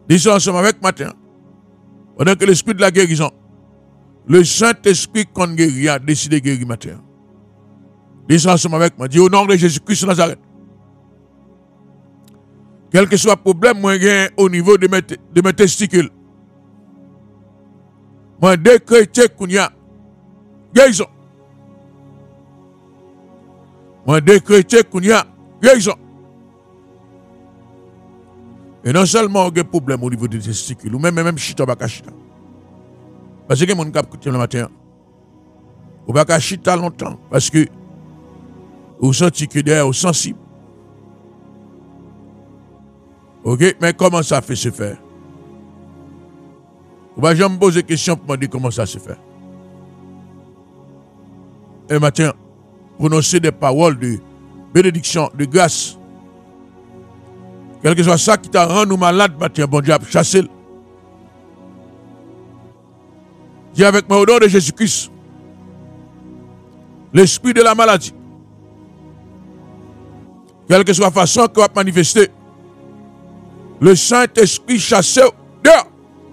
Dis ensemble avec matin. Pendant que l'esprit de la guérison, le Saint-Esprit qu'on guérit a décidé de guérir matin. Dis ensemble avec moi. Dis au nom de Jésus-Christ de Nazareth. Quel que soit le problème, moi j'ai au niveau de mes testicules. Moi décrète qu'il y a guérison. Moi décrète qu'il y a guérison. Et non seulement il y a des problèmes au niveau des testicules, ou même chita baka chita. Parce que mon cap le matin. Ou baka chita longtemps. Parce que vous sentez que derrière vous sensible. Ok, mais comment ça fait se faire? Vous va jamais me poser des questions pour me dire comment ça se fait. Et matin, prononcer des paroles de bénédiction, de grâce. Quel que soit ça qui t'a rendu malade, matin, bon Dieu, chassez-le. Dis avec moi au nom de Jésus-Christ, l'esprit de la maladie, quelle que soit la façon qu'on va manifester, le Saint-Esprit chassé dehors.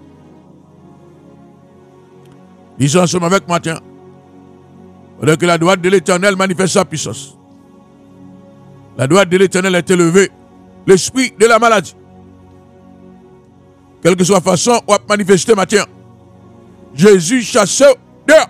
Disons ensemble avec matin, pendant que la droite de l'Éternel manifeste sa puissance. La droite de l'Éternel est élevée. L'esprit de la maladie, quelle que soit la façon qu'on va manifester matin, Jésus chassé dehors.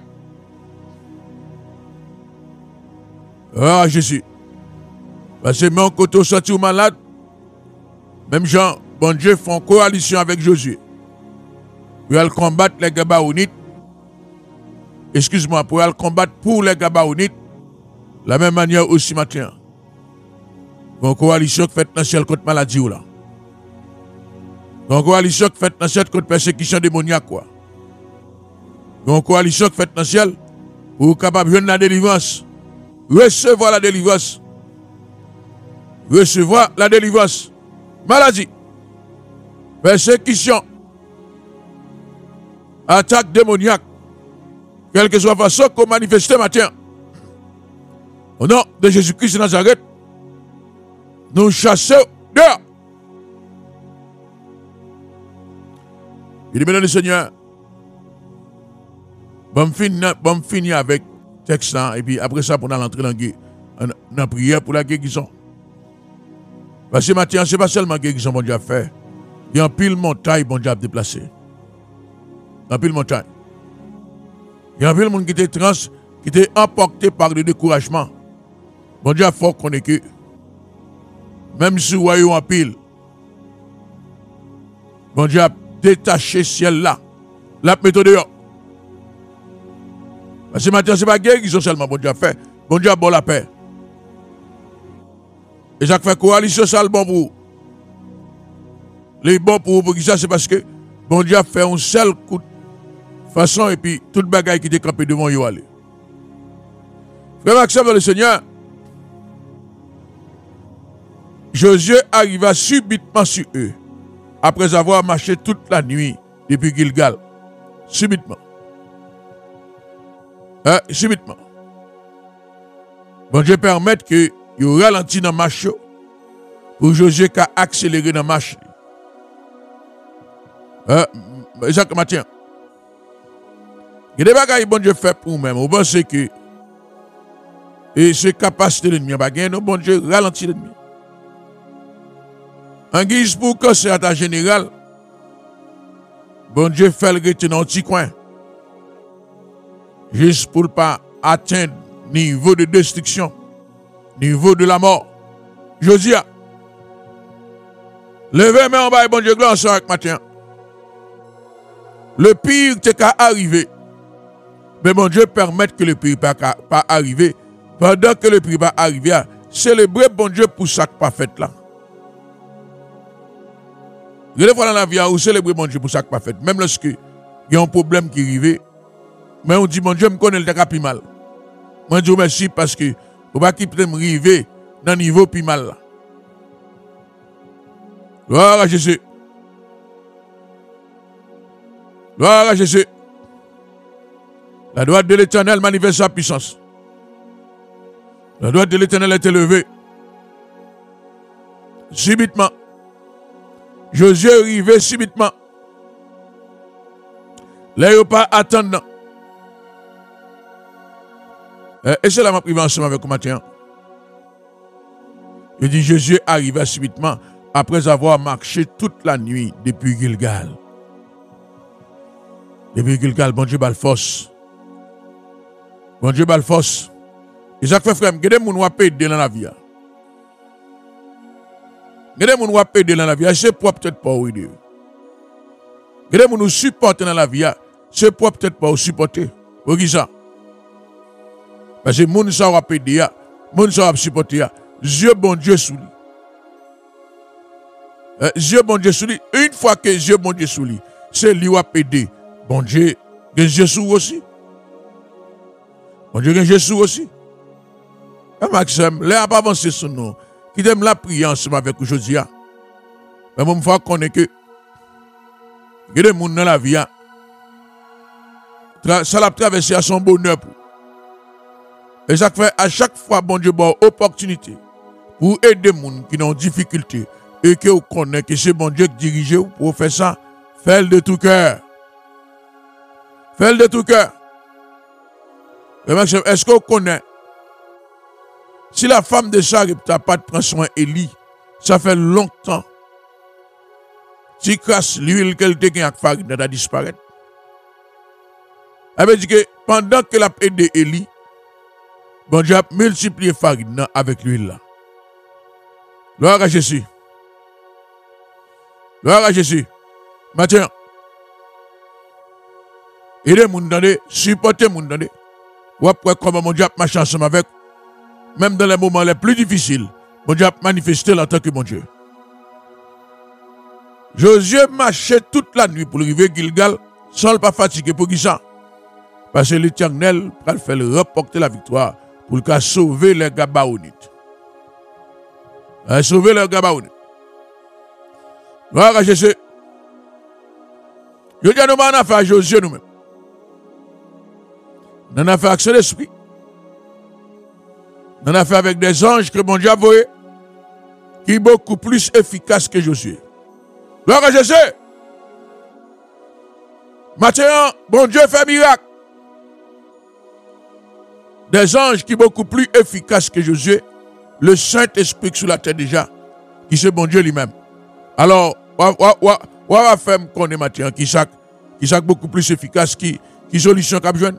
Ah, Jésus. Parce que mon côté sorti malade, même gens, bon Dieu, font coalition avec Josué. Pour aller combattre les Gabaonites. Excuse-moi, pour aller combattre pour les Gabaonites. La même manière aussi matin. Une coalition qui fait dans le ciel contre maladie ou là. Une coalition qui fait dans le ciel contre persécution démoniaque quoi. Une coalition qui fait dans le ciel pour capable de la délivrance. Recevoir la délivrance. Recevoir la délivrance. Maladie. Persécution. Attaque démoniaque. Quelle que soit la façon qu'on manifeste matin. Au nom de Jésus-Christ de Nazareth. Nous chassons dehors. Il dit, mesdames et Seigneur, bon finir avec le texte là, et puis après ça, pour l'entrer dans la prière pour la guérison. Parce que matin, ce n'est pas seulement la guérison, bon Dieu a fait. Il y a un pile montagne, bon Dieu a déplacé. Un pile montagne. Il y a un pile monde qui était emporté par le découragement. Bon Dieu a fort qu'on est que. Même si vous voyez en pile, bon Dieu a détaché le ciel là, la méthode dehors. Parce que maintenant, ce n'est pas guérison seulement, bon Dieu a fait, bon Dieu a bon la paix. Et ça fait coalition, ça le bon pour vous. Les bons pour vous, ça c'est parce que bon Dieu a fait un seul coup de façon et puis toute bagaille qui était campée devant vous aller. Frère Maxime dans le Seigneur, Josué arriva subitement sur eux, après avoir marché toute la nuit depuis Gilgal. Subitement. Subitement. Bon Dieu permette que vous ralenti dans la marche pour Josué qui a accéléré dans la marche. Jacques Matin. Il y a des bagages bon Dieu fait pour vous-même. Vous pensez que et ce capacité de l'ennemi, bon Dieu ralentit l'ennemi. En guise pour casser à ta générale, bon Dieu fait le rester dans un petit coin. Juste pour ne pas atteindre le niveau de destruction, niveau de la mort. Josia, levez main en bas, bon Dieu, gloire avec matin. Le pire t'est qu'à arriver. Mais bon Dieu permette que le pire pas arriver. Pendant que le pire va arriver, célébrer bon Dieu pour ça qui pas fait là. Je le vois dans la vie, où célébrer mon Dieu pour ça qui pas fait. Même lorsque il y a un problème qui arrive, mais on dit, mon Dieu, je me connais le cas plus mal. Moi, je dis merci parce que vous ne pas quitter me arriver dans le niveau plus mal là. Gloire à Jésus. Gloire à Jésus. La droite de l'Éternel manifeste sa puissance. La droite de l'Éternel est élevée. Subitement. Josué arrivé subitement. Là, il pas attendre. Et c'est là que je vais ensemble avec vous matin. Il dit Josué arriva subitement après avoir marché toute la nuit depuis Gilgal. Depuis Gilgal, bon Dieu, force. Bon Dieu, force. Et ça fait frère, regardez mon wap aider dans la vie. Regardez mon wap aider dans la vie, c'est pour peut-être pas aider. Regardez mon nous supporter dans la vie, c'est pour peut-être pas supporter. Pour qui ça? Parce que mon ça wap aider, mon ça wap supporter. Dieu bon Dieu sous lui. Dieu bon Dieu sous lui. Une fois que Dieu bon Dieu sous lui, c'est lui wap aider. Bon Dieu, Dieu sous aussi. Bon Dieu, Jésus aussi. Maxime, là, pas avancer sur nous. Qui aime la prière ensemble avec aujourd'hui. Mais moi, je veux connaître que il y a des gens dans la vie. Ça l'a traversé à son bonheur. Et ça fait à chaque fois, bon Dieu, bon opportunité pour aider les gens qui ont des difficultés et que vous connaissez que c'est bon Dieu qui dirige pour faire ça. Faites-le de tout cœur. Faites-le de tout cœur. Est-ce qu'on connaît? Si la femme de Sarepta n'a pas de prendre soin Élie, ça fait longtemps. Si casse l'huile qu'elle te gagne avec farine, elle a disparu. Elle veut dire que pendant qu'elle a aidé Élie, bon Dieu a multiplié farine avec l'huile là. Gloire à Jésus. Gloire à Jésus. Maintenant, aidez mon dande, supportez mon dande. Ou après comment mon Dieu a marché ensemble avec, même dans les moments les plus difficiles, mon Dieu a manifesté en tant que mon Dieu. Josué marchait toute la nuit pour arriver à Gilgal sans ne pas fatiguer pour qui ça. Parce que l'Éternel va faire remporter la victoire pour sauver les Gabaonites. Sauver les Gabaonites. Gloire à Jésus. Je dis à nous, on a fait à Josué nous-mêmes. On a fait avec l'esprit. On a fait avec des anges que mon Dieu a envoyés, qui sont beaucoup plus efficaces que Josué. Gloire à Jésus. Maintenant, bon Dieu fait miracle. Des anges qui sont beaucoup plus efficaces que Josué, le Saint-Esprit sur la terre déjà, qui c'est bon Dieu lui-même. Alors, on va faire qu'on est maintenant, qui est beaucoup plus efficace, qui solution qu'a besoin.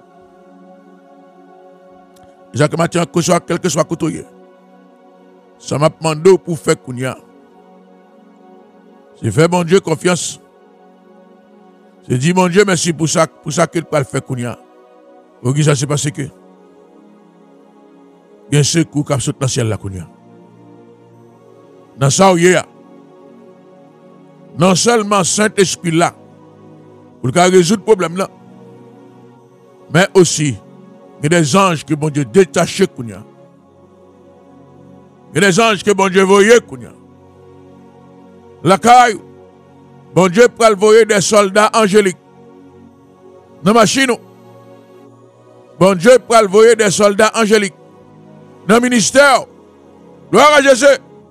Jacques Mathieu, quel que soit côté, ça m'a demandé pour faire Kounia. C'est faire bon Dieu confiance. C'est dire mon Dieu merci pour ça qu'il peut faire Kounia. Pour qui ça s'est passé que? Il y a un secours qui a sauté dans le ciel là Kounia. Dans ça où il y a. Non seulement Saint-Esprit là, pour résoudre le problème là, mais aussi il y a des anges que bon Dieu détaché Kounia. Il y a des anges que bon Dieu voyait Kounia. La caille, bon Dieu peut voyer des soldats angéliques. Dans la machine, bon Dieu peut voyer des soldats angéliques. Dans le ministère, gloire à Jésus.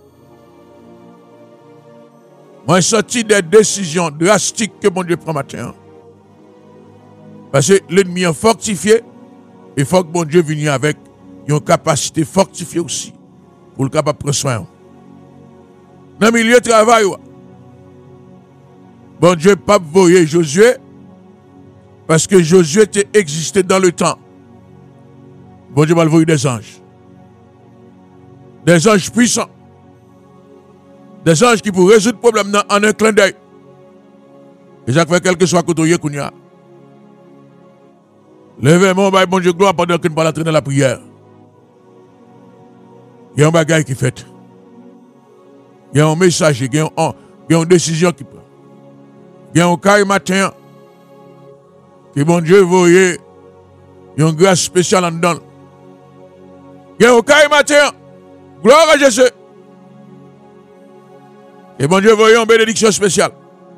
Moi, j'ai senti des décisions drastiques que bon Dieu prend matin. Parce que l'ennemi est fortifié. Il faut que bon Dieu vienne avec une capacité fortifiée aussi pour le capable de prendre soin. Dans le milieu de travail, bon Dieu pas voyer Josué parce que Josué était existé dans le temps. Bon Dieu va le voyer des anges. Des anges puissants. Des anges qui pourraient résoudre le problème en un clin d'œil. Et ça fait quel que soit côté qu'on y a. Levez-moi, bon Dieu, gloire pendant qu'on parle dans la prière. Il y a un bagage qui fait. Il y a un message, il y a une décision qui prend. Il y a un cas matin que bon Dieu voyait une grâce spéciale en dedans. Il y a un cas matin, gloire à Jésus. Et bon Dieu voyait une bénédiction spéciale.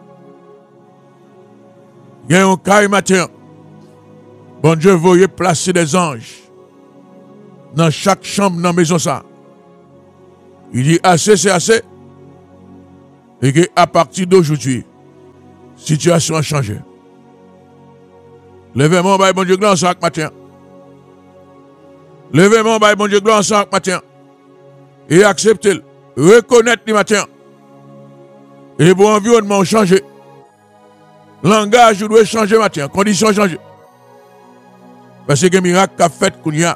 Il y a un cas matin. Bon Dieu voyait placer des anges dans chaque chambre dans la maison ça. Il dit assez, c'est assez. Et que à partir d'aujourd'hui, situation a changé. Levez-moi, bon Dieu, gloire chaque matin. Levez-moi, bon Dieu, gloire chaque matin. Et acceptez-le. Reconnaître le matin. Et pour environnement changer. Langage doit changer matin. Conditions changer. Parce que le miracle qu'a fait qu'on y a.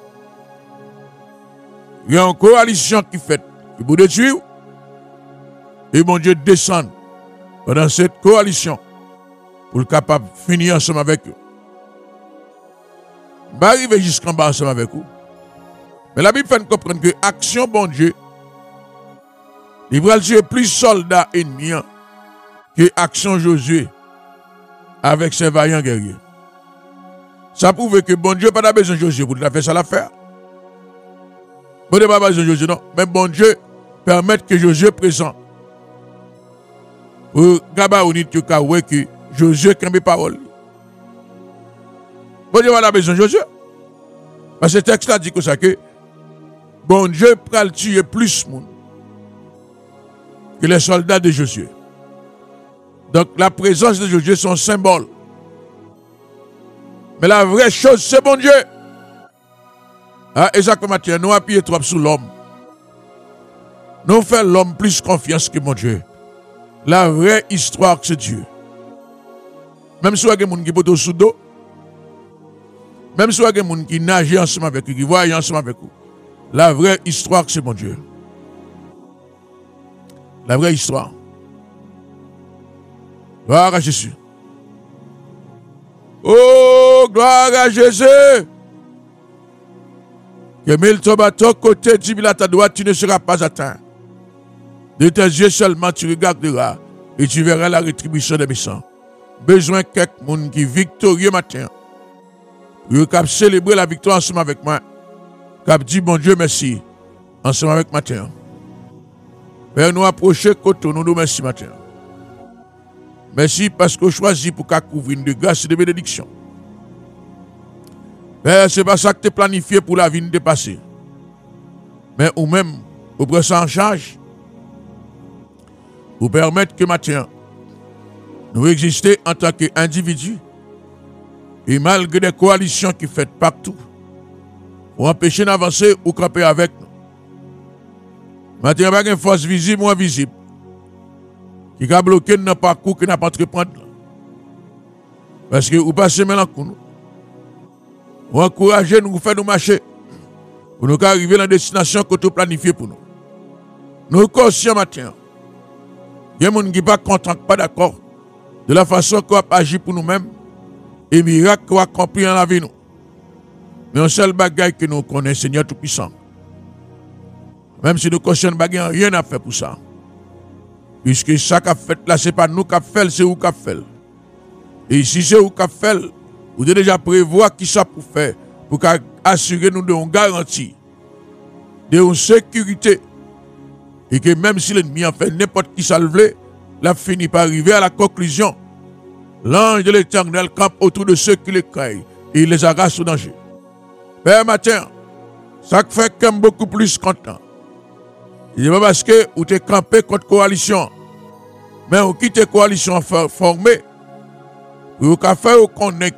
Il y a une coalition qui fait. Qui vous détruire. Et mon Dieu descend dans cette coalition pour être capable de finir ensemble avec eux. Je vais arriver jusqu'en bas ensemble avec vous. Mais la Bible fait comprendre que l'action bon Dieu, il va tuer plus soldats ennemis que l'action Josué avec ses vaillants guerriers. Ça prouve que bon Dieu n'a pas besoin de Josué pour faire ça l'affaire. Bon Dieu n'a pas besoin de Josué, non. Mais bon Dieu permet que Josué présent. Pour Gabaounit, tu as vu que Josué a mes paroles. Bon Dieu n'a pas besoin de Josué. Parce que ce texte-là dit que ça que bon Dieu peut tuer plus de monde que les soldats de Josué. Donc la présence de Josué est son symbole. Mais la vraie chose, c'est bon Dieu. Ah, exactement, nous appuyons trop sur l'homme. Nous faisons l'homme plus confiance que mon Dieu. La vraie histoire, c'est Dieu. Même si il y a des gens qui sont sous dos, même si il y a des gens qui nagent ensemble avec vous, qui voient ensemble avec vous, la vraie histoire, c'est mon Dieu. La vraie histoire. Gloire à Jésus. Oh, gloire à Jésus. Que mille tombent à ton côté, 10 000 à ta droite, tu ne seras pas atteint. De tes yeux seulement, tu regarderas et tu verras la rétribution des méchants. Besoin de quelqu'un qui est victorieux matin. Pour célébrer la victoire ensemble avec moi. Qui dit bon Dieu merci. Ensemble avec matin. Père, nous approcher côté nous nous merci matin. Merci parce que vous choisi pour couvrir de grâce et de bénédiction. Père, ce n'est pas ça que tu as planifié pour la vie de passer. Mais ou même, vous prenez ça en charge. Pour permettre que matin, nous existons en tant qu'individus et malgré des coalitions qui sont partout, pour empêcher d'avancer ou camper avec nous. Matin, il y a une force visible ou invisible qui a bloqué notre parcours que nous n'avons pas entreprendre. Parce que vous passez maintenant pour nous. Vous encouragez nous, vous faites nous marcher pour nous arriver à la destination que vous planifiez pour nous. Nous sommes conscients matin. Il y a des gens qui ne sont pas contents, pas d'accord de la façon qu'on agit pour nous-mêmes et miracle qu'on a accompli dans la vie. Nous. Mais un seul bagage que nous connaissons, Seigneur Tout-Puissant. Même si nous conscients de rien à faire pour ça. Puisque ça qu'a fait là, ce n'est pas nous qui fait, c'est vous qui fait. Et si c'est vous qui fait, vous devez déjà prévoir qui ça pour faire, pour assurer nous une garantie, de sécurité. Et que même si l'ennemi a fait n'importe qui ça le voulait, l'a fini par arriver à la conclusion. L'ange de l'Éternel campe autour de ceux qui les craignent et il les arrache au danger. Père matin, ça fait comme beaucoup plus content. Ce n'est pas parce que vous êtes campé contre coalition, mais vous quittez coalition formée, pour vous faire connaître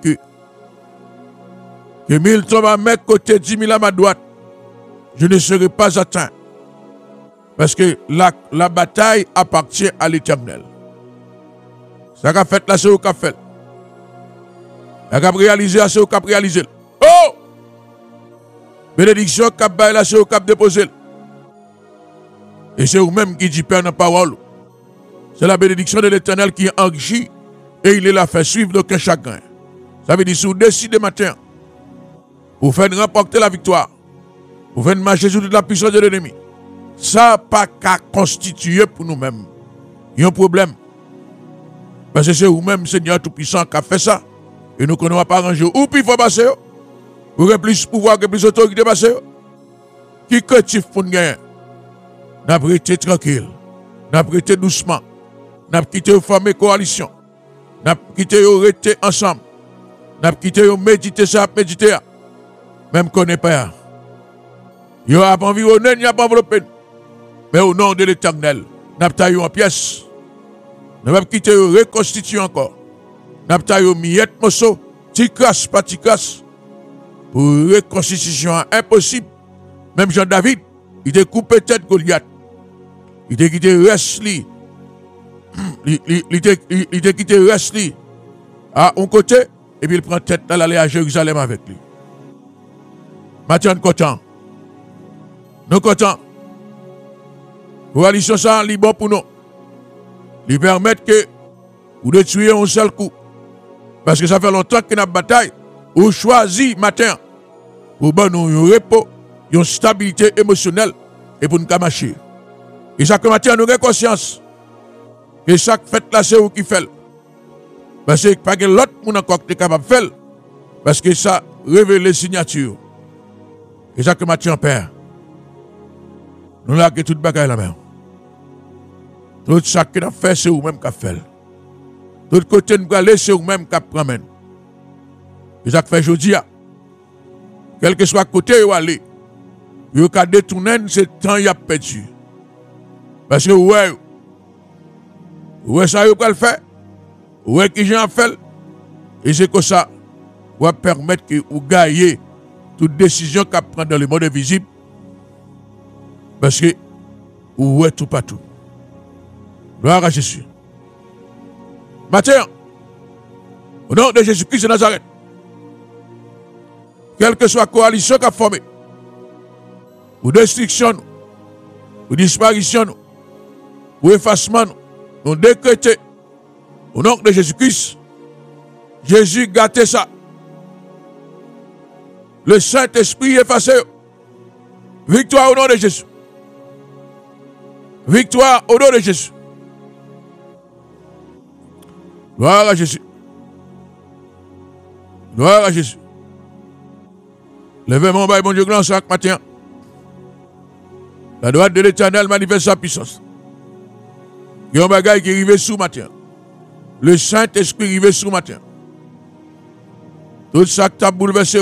que 1000 tombent à mes côtés, 10 000 à ma droite, je ne serai pas atteint. Parce que la bataille appartient à l'Éternel. Ça qu'a fait là, c'est vous qui fait. Ça qu'a réalisé là, c'est vous qui réalisé. Oh! Bénédiction qu'a baillé là, c'est vous qui déposé. Et c'est vous-même qui dit Père dans la parole. C'est la bénédiction de l'Éternel qui est enrichie et il est là fait suivre d'aucun chagrin. Ça veut dire si vous décidez matin, vous faites remporter la victoire, vous faites marcher sur toute la puissance de l'ennemi. Ça n'a pas qu'à constituer pour nous-mêmes. Il y a un problème. Parce que c'est vous-même, Seigneur Tout-Puissant, qui a fait ça. Et nous ne connaissons pas arranger. Ou puis il faut passer. Pour qu'il y ait plus de pouvoir, qu'il y ait plus d'autorité passer. Qui est créatif pour nous gagner? Nous avons été tranquille. Nous avons été doucement. Nous avons quitté former coalition. Nous avons quitté rester ensemble. Nous avons quitté méditer ça, méditer. Même qu'on n'est pas. Il n'y a pas environné, il n'y a pas enveloppé. Mais au nom de l'Éternel, nous n'a pas taillé en pièces. N'a pas quitté reconstituer encore. N'a pas taillé miette morceau, ticas pas ticas. Pour reconstitution impossible. Même Jean-David, il a coupé tête Goliath. Il a quitté Wesley. Il a quitté Wesley à un côté et puis il prend tête d'aller à Jérusalem avec lui. Maintenant, content. Nous contents. Coalition ça, il bon pour nous. Il permet que vous de tuer un seul coup. Parce que ça fait longtemps que nous bataille. Vous choisissez matin pour nous un repos, une stabilité émotionnelle et pour nous marcher. Et chaque matin, nous avons conscience que chaque fête là, c'est vous qui fait. Parce que pas que l'autre monde encore qui est capable de faire. Parce que ça révèle les signatures. Et chaque matin, Père, nous avons que toute bagaille la main. Tout ça que nous avons fait, c'est vous-même qui fait. Tout côté nous allons c'est vous-même qui promène. Et ça fait aujourd'hui, quel que soit côté où aller, vous avez détourné ce temps qu'il a perdu. Parce que ouais, ça vous le faire, ouais qui j'en fait, et c'est comme ça, va permettre que vous gagnez toute décision qu'on prend dans le monde invisible. Parce que vous êtes tout partout. Gloire à Jésus. Matin, au nom de Jésus-Christ de Nazareth, quelle que soit la coalition qui a formé, ou destruction, ou disparition, ou effacement, nous décrétons, au nom de Jésus-Christ, Jésus gâte ça. Le Saint-Esprit effacé. Victoire au nom de Jésus. Victoire au nom de Jésus. Gloire à Jésus. Gloire à Jésus. Levez mon bail, mon Dieu, grand chaque matin. La droite de l'Éternel manifeste sa puissance. Il y a un bagage qui arrive sous matin. Le Saint-Esprit arrive sous matin. Tout ça qui t'a bouleversé.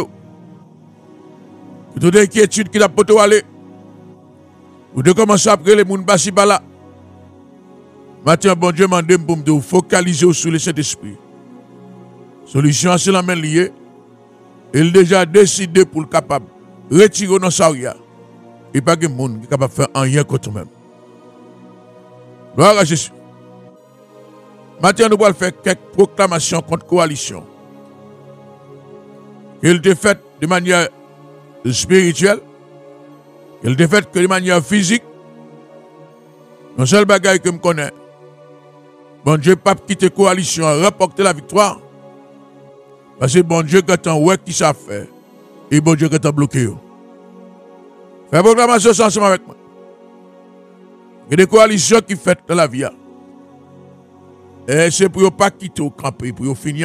Toute inquiétude qui t'a poté aller. Vous devez commencer à prier les gens qui par là. Matin, bon Dieu m'a demandé pour me focaliser sur le Saint-Esprit. Solution, c'est la main liée. Il a déjà décidé pour le capable de retirer dans sa ria. Et pas de monde qui est capable de faire rien contre même. Gloire à Jésus. Maintenant, nous allons faire quelques proclamations contre la coalition. Il était fait de manière spirituelle. Il était fait de manière physique. Le seul bagage que je connais, bon Dieu, pas quitter la coalition, remporter la victoire. Parce que bon Dieu, quand on voit qui ça fait, et bon Dieu, quand on bloqué. Fais proclamation ensemble avec moi. Il y a des coalitions qui font dans la vie. Et c'est pour ne pas quitter au camp, pour finir.